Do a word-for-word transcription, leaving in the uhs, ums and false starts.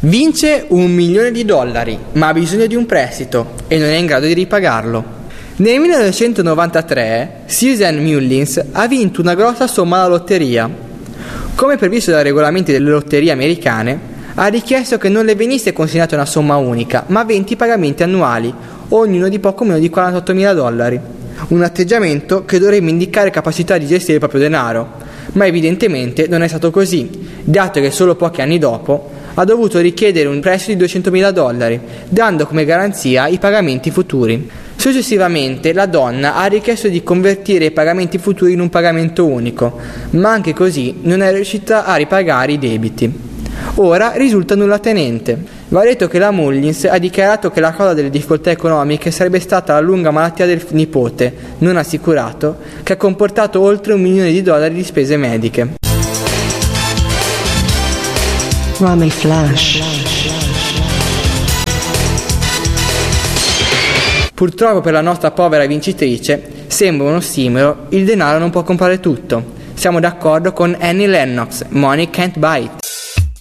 Vince un milione di dollari, ma ha bisogno di un prestito e non è in grado di ripagarlo. Nel millenovecentonovantatré Susan Mullins ha vinto una grossa somma alla lotteria. Come previsto dai regolamenti delle lotterie americane, ha richiesto che non le venisse consegnata una somma unica, ma venti pagamenti annuali, ognuno di poco meno di quarantottomila dollari. Un atteggiamento che dovrebbe indicare capacità di gestire il proprio denaro, ma evidentemente non è stato così, dato che solo pochi anni dopo ha dovuto richiedere un prestito di duecentomila dollari, dando come garanzia i pagamenti futuri. Successivamente la donna ha richiesto di convertire i pagamenti futuri in un pagamento unico, ma anche così non è riuscita a ripagare i debiti. Ora risulta nulla tenente. Va detto che la Mullins ha dichiarato che la causa delle difficoltà economiche sarebbe stata la lunga malattia del nipote, non assicurato, che ha comportato oltre un milione di dollari di spese mediche. Rame Flash. Purtroppo per la nostra povera vincitrice, sembra uno ossimoro, il denaro non può comprare tutto. Siamo d'accordo con Annie Lennox, Money Can't Buy It.